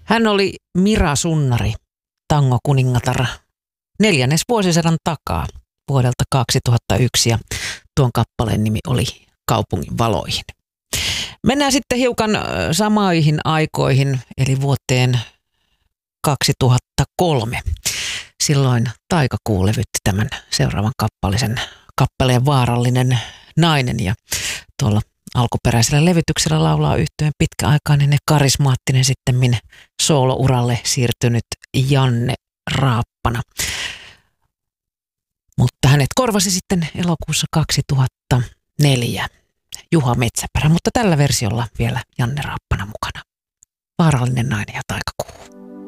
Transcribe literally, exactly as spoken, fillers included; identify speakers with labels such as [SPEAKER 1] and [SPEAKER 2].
[SPEAKER 1] Hän oli Mira Sunnari, tangokuningatar, neljännes vuosisadan takaa vuodelta kaksituhattayksi ja tuon kappaleen nimi oli Kaupungin valoihin. Mennään sitten hiukan samoihin aikoihin, eli vuoteen kaksituhattakolme. Silloin Taikakuu levytti tämän seuraavan kappalisen kappaleen Vaarallinen nainen ja tuolla alkuperäisellä levytyksellä laulaa yhtyeen pitkäaikainen ja karismaattinen sittemmin soolouralle siirtynyt Janne Raappana. Mutta hänet korvasi sitten elokuussa kaksituhattaneljä Juha Metsäperä, mutta tällä versiolla vielä Janne Raappana mukana. Vaarallinen nainen ja Taikakuu.